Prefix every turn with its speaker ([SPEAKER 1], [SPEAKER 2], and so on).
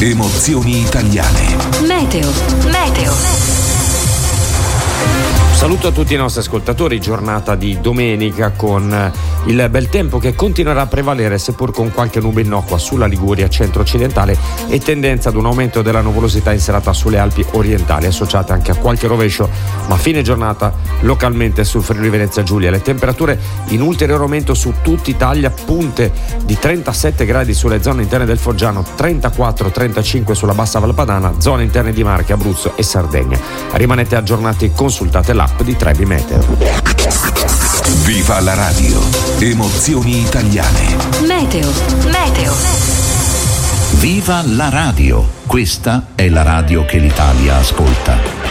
[SPEAKER 1] Emozioni italiane.
[SPEAKER 2] Meteo.
[SPEAKER 3] Saluto a tutti i nostri ascoltatori, giornata di domenica con il bel tempo che continuerà a prevalere, seppur con qualche nube innocua sulla Liguria centro-occidentale e tendenza ad un aumento della nuvolosità in serata sulle Alpi orientali, associata anche a qualche rovescio, ma fine giornata localmente sul Friuli Venezia Giulia. Le temperature in ulteriore aumento su tutta Italia, punte di 37 gradi sulle zone interne del Foggiano, 34-35 sulla bassa Valpadana, zone interne di Marche, Abruzzo e Sardegna. Rimanete aggiornati, consultate l'app di Trebi Meteo.
[SPEAKER 1] Viva la radio! Emozioni italiane.
[SPEAKER 2] Meteo.
[SPEAKER 4] Viva la radio! Questa è la radio che l'Italia ascolta.